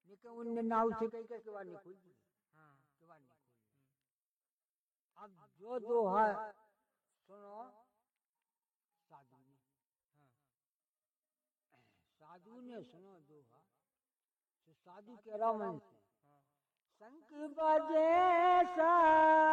निके उनने नाव से कई के बार नहीं खुल दी। हाँ के बार नहीं खुल। अब जो दोहा सुनो साधु ने, हाँ साधु ने सुनो दोहा, तो साधु कह रहा मन से शंख बजे सा